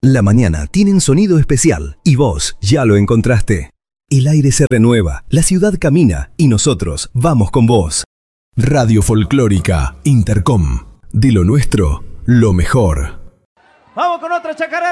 La mañana tiene un sonido especial y vos ya lo encontraste. El aire se renueva, la ciudad camina y nosotros vamos con vos. Radio Folclórica Intercom. De lo nuestro, lo mejor. Vamos con otra chacarera.